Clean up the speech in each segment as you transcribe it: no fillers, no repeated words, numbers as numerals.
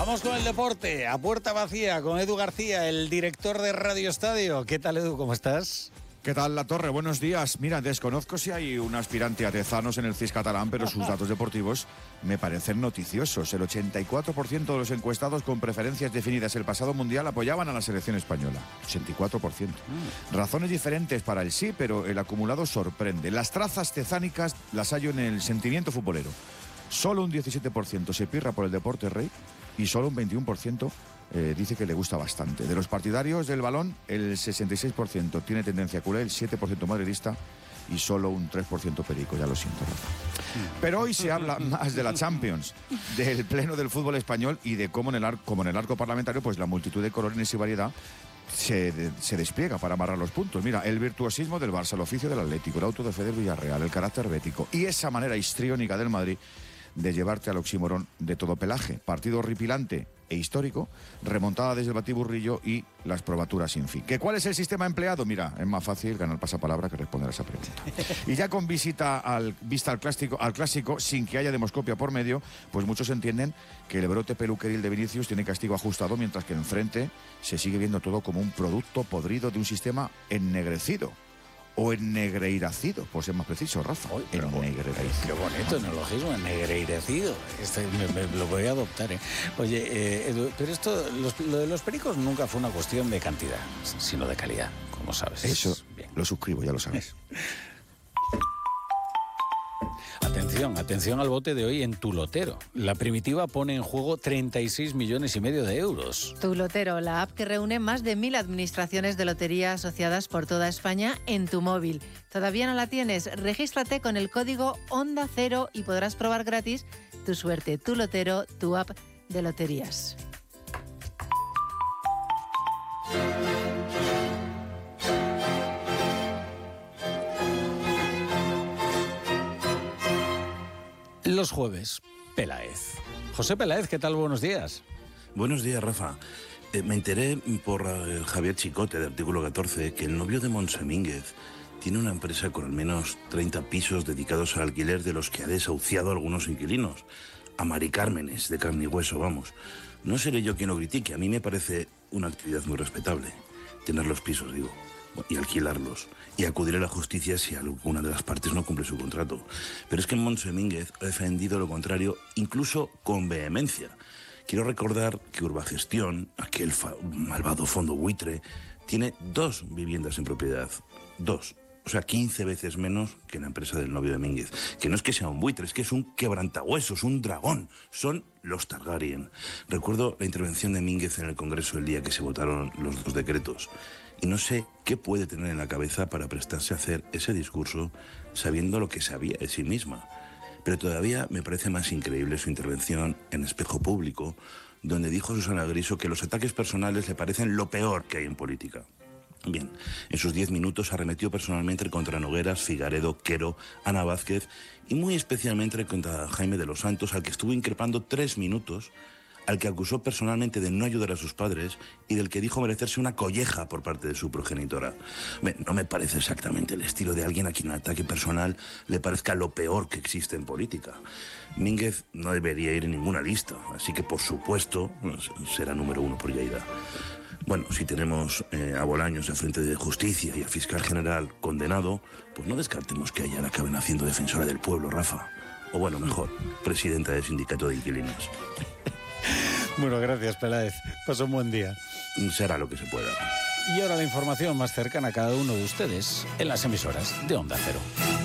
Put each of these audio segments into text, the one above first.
Vamos con el deporte, a puerta vacía, con Edu García, el director de Radio Estadio. ¿Qué tal, Edu? ¿Cómo estás? ¿Qué tal, La Torre? Buenos días. Mira, desconozco si hay un aspirante a Tezanos en el CIS catalán, pero sus datos deportivos me parecen noticiosos. El 84% de los encuestados con preferencias definidas el pasado Mundial apoyaban a la selección española. 84%. Razones diferentes para el sí, pero el acumulado sorprende. Las trazas tezánicas las hallo en el sentimiento futbolero. Solo un 17% se pirra por el deporte rey y solo un 21% dice que le gusta bastante. De los partidarios del balón, el 66% tiene tendencia culé, el 7% madridista y solo un 3% perico, ya lo siento, Rafa. Pero hoy se habla más de la Champions, del pleno del fútbol español y de cómo en el arco parlamentario, pues la multitud de colorines y variedad se despliega para amarrar los puntos. Mira, el virtuosismo del Barça, el oficio del Atlético, el auto de fe del Villarreal, el carácter bético y esa manera histriónica del Madrid de llevarte al oxímoron de todo pelaje. Partido horripilante e histórico, remontada desde el batiburrillo y las probaturas sin fin. ¿Cuál es el sistema empleado? Mira, es más fácil ganar pasapalabra que responder a esa pregunta. Y ya con vista al clásico, sin que haya demoscopia por medio, pues muchos entienden que el brote peluqueril de Vinicius tiene castigo ajustado, mientras que enfrente se sigue viendo todo como un producto podrido de un sistema ennegrecido. O ennegreiracido, por ser más preciso, Rafa. Ennegreiracido. Qué bonito neologismo, ennegreirecido. Me lo voy a adoptar, ¿eh? Oye, Edu, pero lo de los pericos nunca fue una cuestión de cantidad, sino de calidad, como sabes. Eso bien. Lo suscribo, ya lo sabes. Atención al bote de hoy en Tu Lotero. La Primitiva pone en juego 36,5 millones de euros. Tu Lotero, la app que reúne más de 1.000 administraciones de lotería asociadas por toda España en tu móvil. ¿Todavía no la tienes? Regístrate con el código Onda Cero y podrás probar gratis tu suerte. Tu Lotero, tu app de loterías. Los jueves, Peláez. José Peláez, ¿qué tal? Buenos días. Buenos días, Rafa. Me enteré por Javier Chicote, de Artículo 14, que el novio de Montse Mínguez tiene una empresa con al menos 30 pisos dedicados al alquiler, de los que ha desahuciado a algunos inquilinos. A Mari Cármenes, de carne y hueso, vamos. No seré yo quien lo critique, a mí me parece una actividad muy respetable. Tener los pisos, digo, y alquilarlos, y acudir a la justicia si alguna de las partes no cumple su contrato. Pero es que Montse Mínguez ha defendido lo contrario, incluso con vehemencia. Quiero recordar que Urbagestión, aquel malvado fondo buitre, tiene 2 viviendas en propiedad. 2. O sea, 15 veces menos que la empresa del novio de Mínguez. Que no es que sea un buitre, es que es un quebrantahuesos, un dragón. Son los Targaryen. Recuerdo la intervención de Mínguez en el Congreso el día que se votaron los 2 decretos. Y no sé qué puede tener en la cabeza para prestarse a hacer ese discurso sabiendo lo que sabía de sí misma. Pero todavía me parece más increíble su intervención en Espejo Público, donde dijo Susana Griso que los ataques personales le parecen lo peor que hay en política. Bien, en sus 10 minutos arremetió personalmente contra Nogueras, Figaredo, Quero, Ana Vázquez y muy especialmente contra Jaime de los Santos, al que estuvo increpando 3 minutos, al que acusó personalmente de no ayudar a sus padres y del que dijo merecerse una colleja por parte de su progenitora. No me parece exactamente el estilo de alguien a quien el ataque personal le parezca lo peor que existe en política. Mínguez no debería ir en ninguna lista, así que por supuesto será número 1 por Lleida. Bueno, si tenemos a Bolaños al frente de Justicia y al fiscal general condenado, pues no descartemos que ella la acaben haciendo defensora del pueblo, Rafa. O bueno, mejor, presidenta del sindicato de inquilinos. Bueno, gracias, Peláez. Pasa un buen día. Será lo que se pueda. Y ahora la información más cercana a cada uno de ustedes en las emisoras de Onda Cero.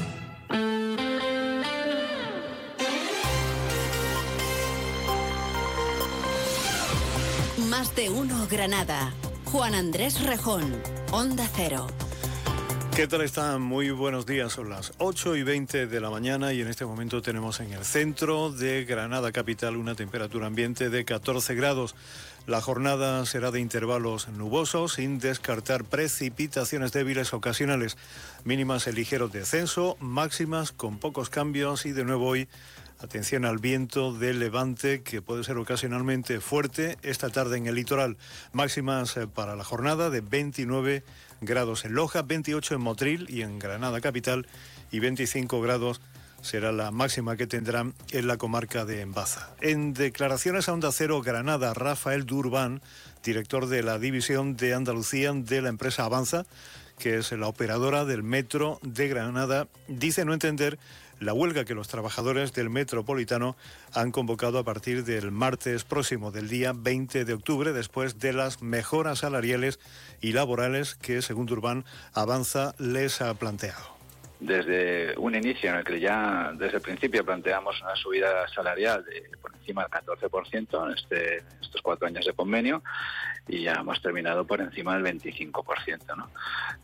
Más de uno Granada. Juan Andrés Rejón, Onda Cero. ¿Qué tal están? Muy buenos días. Son las 8:20 de la mañana y en este momento tenemos en el centro de Granada capital una temperatura ambiente de 14 grados. La jornada será de intervalos nubosos, sin descartar precipitaciones débiles ocasionales. Mínimas en ligero descenso, máximas con pocos cambios y de nuevo hoy atención al viento de levante que puede ser ocasionalmente fuerte esta tarde en el litoral. Máximas para la jornada de 29 grados en Loja, 28 en Motril y en Granada capital y 25 grados será la máxima que tendrán en la comarca de Baza. En declaraciones a Onda Cero Granada, Rafael Durbán, director de la división de Andalucía de la empresa Avanza, que es la operadora del metro de Granada, dice no entender la huelga que los trabajadores del Metropolitano han convocado a partir del martes próximo, del día 20 de octubre, después de las mejoras salariales y laborales que, según Durbán, Avanza les ha planteado. Desde un inicio en el que ya desde el principio planteamos una subida salarial de por encima del 14% en estos 4 años de convenio, y ya hemos terminado por encima del 25%, ¿no?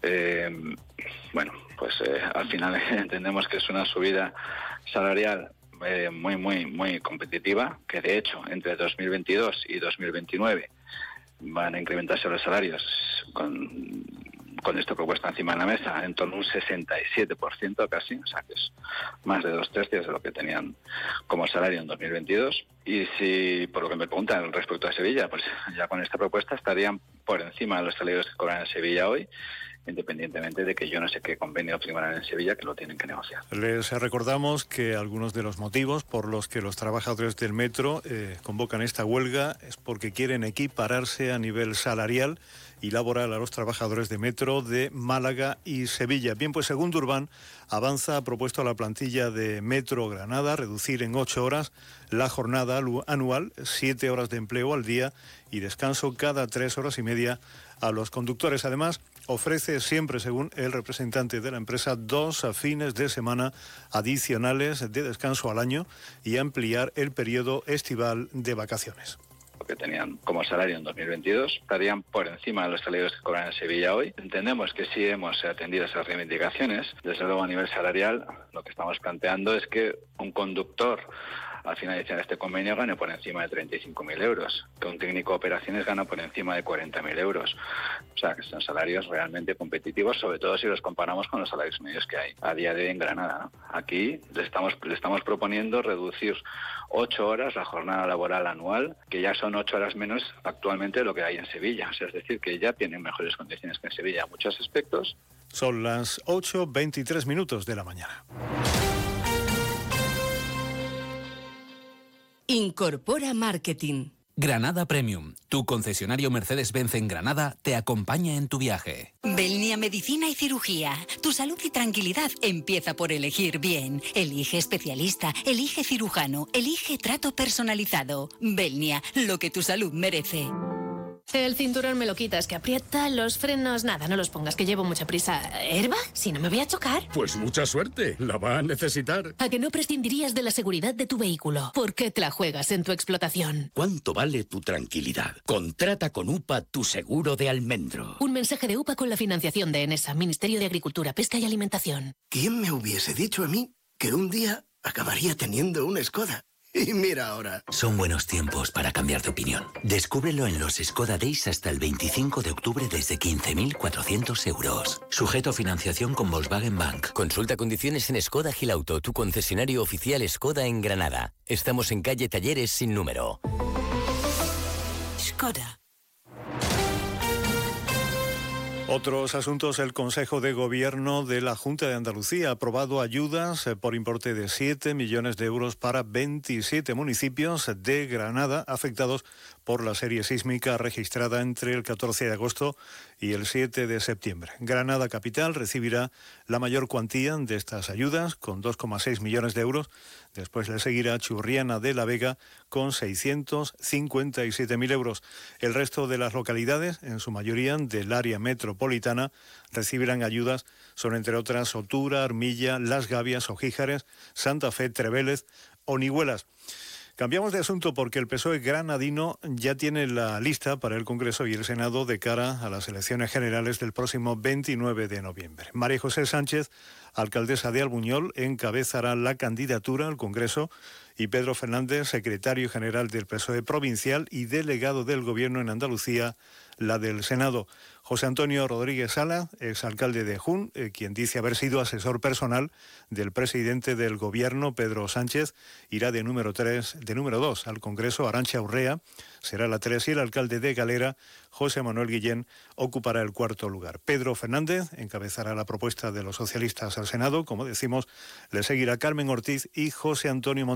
Al final entendemos que es una subida salarial muy competitiva, que de hecho entre 2022 y 2029 van a incrementarse los salarios con esto propuesto encima de la mesa, en torno a un 67% casi, o sea que es más de 2/3 de lo que tenían como salario en 2022. Y si, por lo que me preguntan respecto a Sevilla, pues ya con esta propuesta estarían por encima de los salarios que cobran en Sevilla hoy, independientemente de que yo no sé qué convenio firmarán en Sevilla, que lo tienen que negociar. Les recordamos que algunos de los motivos por los que los trabajadores del metro convocan esta huelga es porque quieren equipararse a nivel salarial y laboral a los trabajadores de metro de Málaga y Sevilla. Bien, pues según Durbán, Avanza ha propuesto a la plantilla de Metro Granada reducir en 8 horas la jornada anual, 7 horas de empleo al día y descanso cada 3 horas y media a los conductores. Además, ofrece siempre, según el representante de la empresa, 2 fines de semana adicionales de descanso al año y ampliar el periodo estival de vacaciones. Que tenían como salario en 2022, estarían por encima de los salarios que cobran en Sevilla hoy. Entendemos que sí hemos atendido esas reivindicaciones. Desde luego, a nivel salarial, lo que estamos planteando es que un conductor al finalizar este convenio gane por encima de 35.000 euros, que un técnico de operaciones gana por encima de 40.000 euros. O sea, que son salarios realmente competitivos, sobre todo si los comparamos con los salarios medios que hay a día de hoy en Granada, ¿no? Aquí le estamos proponiendo reducir 8 horas la jornada laboral anual, que ya son 8 horas menos actualmente de lo que hay en Sevilla. O sea, es decir, que ya tienen mejores condiciones que en Sevilla en muchos aspectos. Son las 8:23 de la mañana. Incorpora Marketing. Granada Premium, tu concesionario Mercedes-Benz en Granada, te acompaña en tu viaje. Belnia Medicina y Cirugía. Tu salud y tranquilidad empieza por elegir bien. Elige especialista, elige cirujano, elige trato personalizado. Belnia, lo que tu salud merece. El cinturón me lo quitas, que aprieta, los frenos, nada, no los pongas, que llevo mucha prisa. ¿Airbag? Si no me voy a chocar. Pues mucha suerte, la va a necesitar. ¿A que no prescindirías de la seguridad de tu vehículo? ¿Por qué te la juegas en tu explotación? ¿Cuánto vale tu tranquilidad? Contrata con UPA tu seguro de almendro. Un mensaje de UPA con la financiación de ENESA, Ministerio de Agricultura, Pesca y Alimentación. ¿Quién me hubiese dicho a mí que un día acabaría teniendo una Skoda? Y mira ahora. Son buenos tiempos para cambiar de opinión. Descúbrelo en los Skoda Days hasta el 25 de octubre desde 15.400 euros. Sujeto a financiación con Volkswagen Bank. Consulta condiciones en Skoda Gilauto, tu concesionario oficial Skoda en Granada. Estamos en calle Talleres sin número. Skoda. Otros asuntos. El Consejo de Gobierno de la Junta de Andalucía ha aprobado ayudas por importe de 7 millones de euros para 27 municipios de Granada afectados por la serie sísmica registrada entre el 14 de agosto y el 7 de septiembre. Granada Capital recibirá la mayor cuantía de estas ayudas, con 2,6 millones de euros. Después le seguirá Churriana de la Vega con 657.000 euros. El resto de las localidades, en su mayoría del área metropolitana, recibirán ayudas. Son, entre otras, Otura, Armilla, Las Gavias, Ojíjares, Santa Fe, Trevélez, Orihuelas. Cambiamos de asunto porque el PSOE granadino ya tiene la lista para el Congreso y el Senado de cara a las elecciones generales del próximo 29 de noviembre. María José Sánchez, alcaldesa de Albuñol, encabezará la candidatura al Congreso, y Pedro Fernández, secretario general del PSOE provincial y delegado del Gobierno en Andalucía, la del Senado. José Antonio Rodríguez Sala, exalcalde de Jun, quien dice haber sido asesor personal del presidente del Gobierno, Pedro Sánchez, irá de número 2 al Congreso. Arantxa Urrea será la 3 y el alcalde de Galera, José Manuel Guillén, ocupará el 4º lugar. Pedro Fernández encabezará la propuesta de los socialistas al Senado. Como decimos, le seguirá Carmen Ortiz y José Antonio Montes.